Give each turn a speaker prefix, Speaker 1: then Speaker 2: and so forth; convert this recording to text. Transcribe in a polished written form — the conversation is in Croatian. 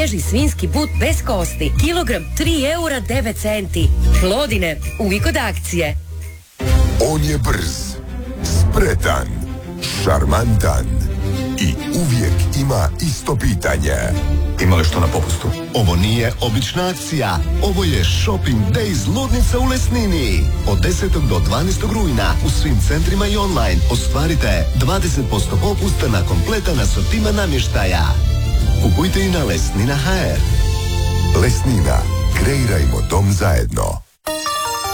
Speaker 1: svježi svinjski but bez kosti. Kilogram 3,09 €. Plodine, uvijek kod akcije.
Speaker 2: On je brz, spretan, šarmantan i uvijek ima isto pitanje.
Speaker 3: Ima li što na popustu?
Speaker 4: Ovo nije obična akcija. Ovo je Shopping Days ludnica u Lesnini. Od 10. do 12. rujna u svim centrima i online ostvarite 20% popusta na kompletan asortiman namještaja. Kupujte i na Lesnina.hr.
Speaker 2: Lesnina, kreirajmo dom zajedno.